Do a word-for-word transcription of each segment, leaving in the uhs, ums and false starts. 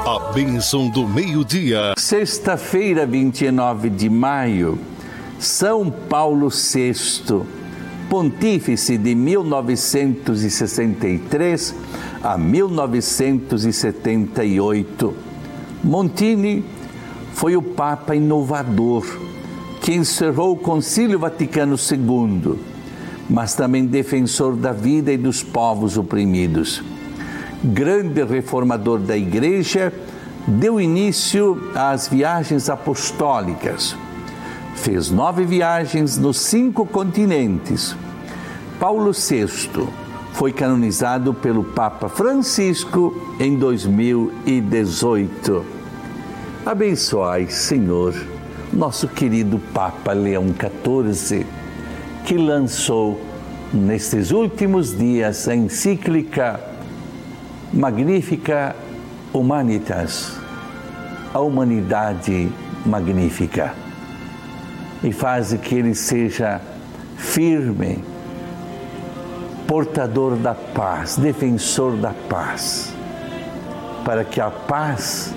A bênção do meio-dia. Sexta-feira, vinte e nove de maio, São Paulo sexto, pontífice de mil novecentos e sessenta e três a mil novecentos e setenta e oito. Montini foi o Papa inovador que encerrou o Concílio Vaticano segundo, mas também defensor da vida e dos povos oprimidos. Grande reformador da Igreja, deu início às viagens apostólicas. Fez nove viagens nos cinco continentes. Paulo sexto foi canonizado pelo Papa Francisco em dois mil e dezoito. Abençoai, Senhor, nosso querido Papa Leão quatorze, que lançou nestes últimos dias a encíclica Magnificat Humanitas, a humanidade magnífica, e faz que ele seja firme, portador da paz, defensor da paz, para que a paz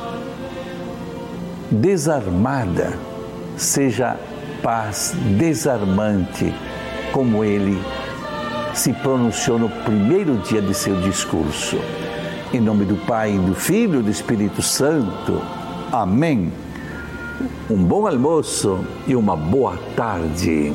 desarmada seja paz desarmante, como ele se pronunciou no primeiro dia de seu discurso. Em nome do Pai, do Filho e do Espírito Santo. Amém. Um bom almoço e uma boa tarde.